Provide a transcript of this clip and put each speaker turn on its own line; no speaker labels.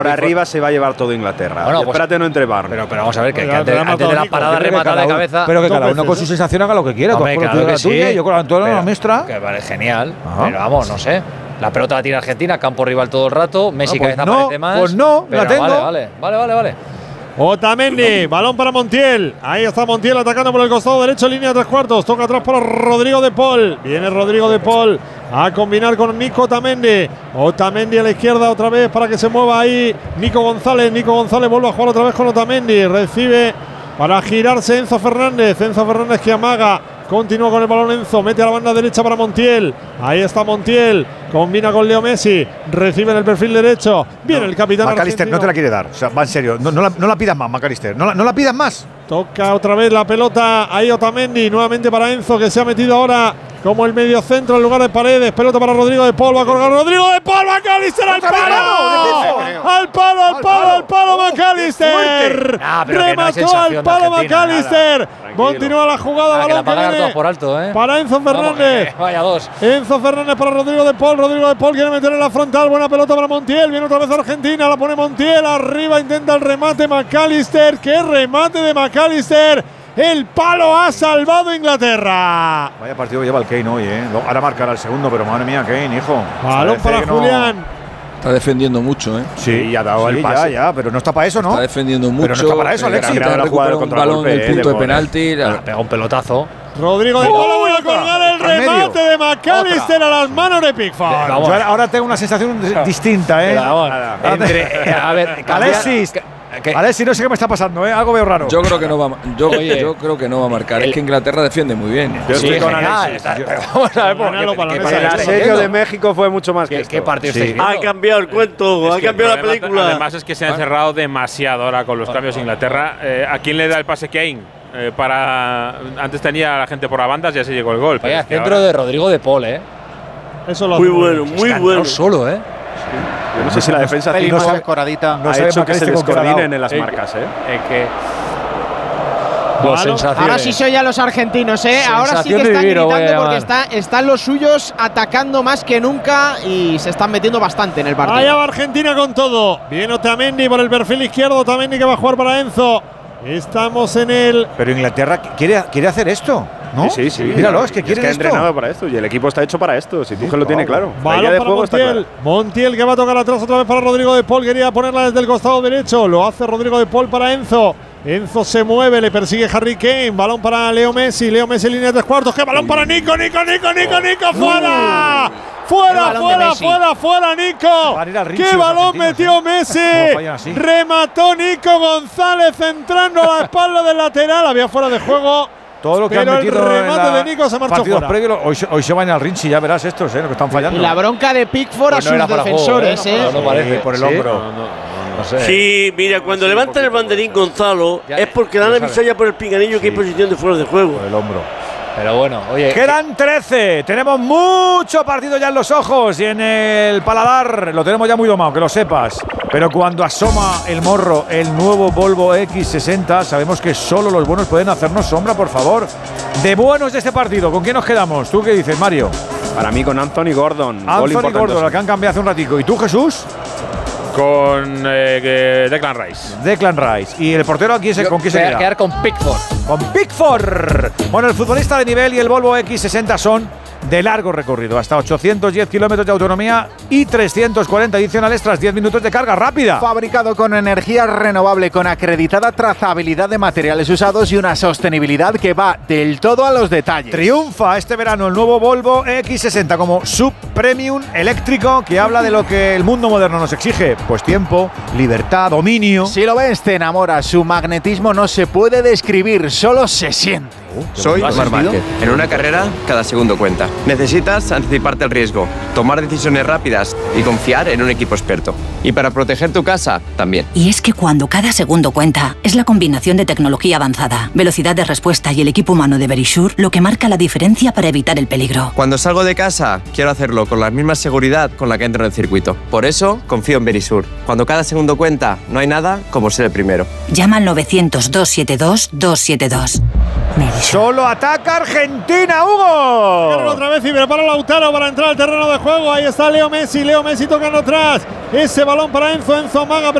Por arriba se va a llevar todo Inglaterra.
Bueno, pues,
espérate, no entre Barnes.
Pero vamos a ver, que antes de la parada rematada de cabeza.
Pero que cada uno con su sensación haga lo que quiera.
Hombre, claro que sí.
Yo con la tuya la nuestra.
Que vale, genial. Pero vamos, no sé. La pelota la tiene Argentina, campo rival todo el rato. Messi cada vez aparece más.
Pues no, la tengo.
Vale.
Otamendi, balón para Montiel. Ahí está Montiel atacando por el costado derecho, línea 3/4. Toca atrás para Rodrigo de Paul. Viene Rodrigo de Paul a combinar con Nico Otamendi. Otamendi a la izquierda otra vez para que se mueva ahí Nico González. Nico González vuelve a jugar otra vez con Otamendi. Recibe para girarse Enzo Fernández. Enzo Fernández que amaga. Continúa con el balón Enzo, mete a la banda derecha para Montiel. Ahí está Montiel, combina con Leo Messi, recibe en el perfil derecho. Viene el capitán
McAllister
argentino.
no te la quiere dar, o sea, va en serio, no la pidas más, McAllister, no la pidas más.
Toca otra vez la pelota, ahí Otamendi, nuevamente para Enzo, que se ha metido ahora como el medio centro en lugar de Paredes. Pelota para Rodrigo de Paul, va a colgar Rodrigo de Paul, McAllister al palo, McAllister. Remató al palo McAllister. Continúa la jugada, balón que viene
por alto,
para Enzo Fernández.
Vaya dos.
Enzo Fernández para Rodrigo de Paul. Rodrigo de Paul quiere meter en la frontal. Buena pelota para Montiel. Viene otra vez Argentina. La pone Montiel. Arriba intenta el remate McAllister. ¡Qué remate de McAllister! El palo ha salvado Inglaterra.
Vaya partido lleva el Kane hoy, Ahora marcará el segundo, pero madre mía, Kane, hijo.
Balón para Julián.
Está defendiendo mucho,
Sí, ha dado el pase. Ya, pero no está para eso, ¿no?
Está defendiendo mucho.
Pero no está para eso, Alexis.
Ha recuperado un balón en el punto de penalti.
Pega un pelotazo.
Rodrigo de Paul voy a colgar el remate de McAllister a las manos de Pickford.
Ahora tengo una sensación distinta,
a ver,
Alexis. Alexis, no sé qué me está pasando, Algo veo raro.
Yo creo que no va, yo creo que no va a marcar. Es que Inglaterra defiende muy bien.
Yo estoy con Alexis.
Vamos a ver,
el asedio de México fue mucho más que
¿Qué partido estáis viendo?
Ha cambiado el cuento, ha cambiado la película.
Además es que se ha encerrado demasiado ahora con los cambios en Inglaterra. ¿A quién le da el pase Kane? Antes tenía a la gente por la banda, ya se llegó el gol.
Vaya centro de Rodrigo de Paul,
Eso lo
muy bueno, muy bueno.
Solo,
Yo no sé si la defensa
no sabe coradita.
ha hecho que se descoordinen en las marcas,
Ahora sí se oye a los argentinos, Ahora sí que están gritando porque están los suyos atacando más que nunca y se están metiendo bastante en el partido.
Allá va Argentina con todo. Viene Otamendi por el perfil izquierdo. Otamendi que va a jugar para Enzo. Estamos en el…
Pero Inglaterra quiere hacer esto, ¿no?
Sí.
Míralo, es que quiere
ha
esto.
entrenado para esto y el equipo está hecho para esto. Si Tuchel lo tiene claro.
Balón para Montiel. Montiel que va a tocar atrás otra vez para Rodrigo de Paul. Quería ponerla desde el costado derecho. Lo hace Rodrigo de Paul para Enzo. Enzo se mueve, le persigue Harry Kane. Balón para Leo Messi. Leo Messi en línea de 3/4. ¡Qué balón para Nico! ¡Fuera! ¡Fuera, Nico! ¡Qué balón metió Messi! Remató Nico González entrando a la espalda del lateral. Había fuera de juego.
Todo lo que
pero
han metido
el remate de Nico se marchó fuera.
Previos, hoy se van al Rinchi, ya verás estos, lo que están fallando.
Y la bronca de Pickford a sus defensores,
No parece, por el hombro.
No sé. Sí, mira, cuando levantan el banderín Gonzalo es porque dan la visalla por el pinganillo que hay posición de fuera de juego.
Por el hombro.
Pero bueno, oye.
Quedan 13. Tenemos mucho partido ya en los ojos y en el paladar. Lo tenemos ya muy domado, que lo sepas. Pero cuando asoma el morro, el nuevo Volvo X60, sabemos que solo los buenos pueden hacernos sombra, por favor. De buenos de este partido, ¿con quién nos quedamos? ¿Tú qué dices, Mario?
Para mí con Anthony Gordon.
Anthony Gordon, al que han cambiado hace un ratico. ¿Y tú, Jesús?
Con Declan Rice.
Declan Rice. ¿Y el portero aquí con quién se queda?
Voy a quedar con Pickford.
Con Pickford. Bueno, el futbolista de nivel y el Volvo X60 son de largo recorrido, hasta 810 kilómetros de autonomía y 340 adicionales tras 10 minutos de carga rápida.
Fabricado con energía renovable, con acreditada trazabilidad de materiales usados y una sostenibilidad que va del todo a los detalles.
Triunfa este verano el nuevo Volvo X60 como sub-premium eléctrico que habla de lo que el mundo moderno nos exige. Pues tiempo, libertad, dominio.
Si lo ves, te enamoras. Su magnetismo no se puede describir, solo se siente.
Soy Omar Márquez. En una carrera, cada segundo cuenta. Necesitas anticiparte al riesgo, tomar decisiones rápidas y confiar en un equipo experto. Y para proteger tu casa, también.
Y es que cuando cada segundo cuenta, es la combinación de tecnología avanzada, velocidad de respuesta y el equipo humano de Verisure lo que marca la diferencia para evitar el peligro.
Cuando salgo de casa, quiero hacerlo con la misma seguridad con la que entro en el circuito. Por eso, confío en Verisure. Cuando cada segundo cuenta, no hay nada como ser el primero.
Llama al 900-272-272.
Solo ataca Argentina, Hugo.
Otra vez y prepara Lautaro para entrar al terreno de juego. Ahí está Leo Messi tocando atrás. Ese balón para Enzo amaga.